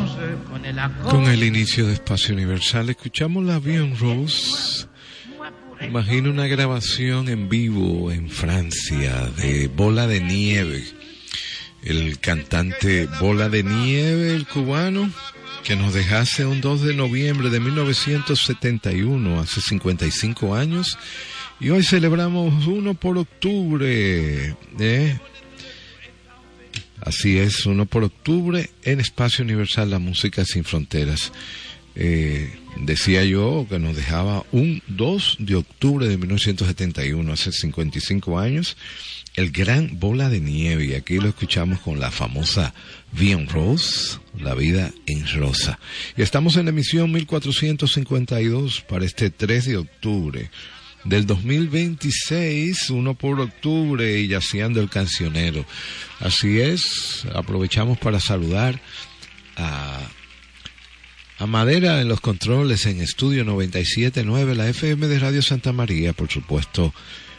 Con el inicio de Espacio Universal escuchamos la Vie en Rose. Imagino una grabación en vivo en Francia de Bola de Nieve. El cantante Bola de Nieve, el cubano, que nos dejase un 2 de noviembre de 1971, hace 55 años. Y hoy celebramos 1 por octubre, Así es, 1 por octubre en Espacio Universal, la música sin fronteras. Decía yo que nos dejaba un 2 de octubre de 1971, hace 55 años, el gran Bola de Nieve. Y aquí lo escuchamos con la famosa Vie en Rose, la vida en rosa. Y estamos en la emisión 1452 para este 3 de octubre del 2026, 1 por octubre, y yaceando el cancionero. Así es, aprovechamos para saludar a Madera en los controles en Estudio 97.9, la FM de Radio Santa María, por supuesto,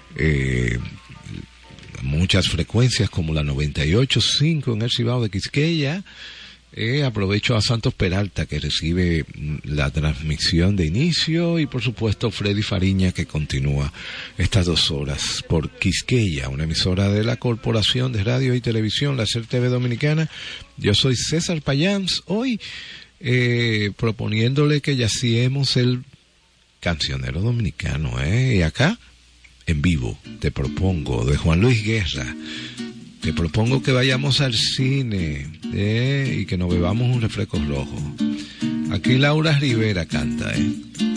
muchas frecuencias como la 98.5 en el Cibao de Quisqueya. Aprovecho a Santos Peralta, que recibe la transmisión de inicio, y por supuesto Freddy Fariña, que continúa estas 2 horas por Quisqueya, una emisora de la Corporación de Radio y Televisión, la SER TV Dominicana. Yo soy César Payans, hoy proponiéndole que yaciemos el cancionero dominicano, y acá en vivo te propongo de Juan Luis Guerra. Te propongo que vayamos al cine y que nos bebamos un refresco rojo. Aquí Laura Rivera canta,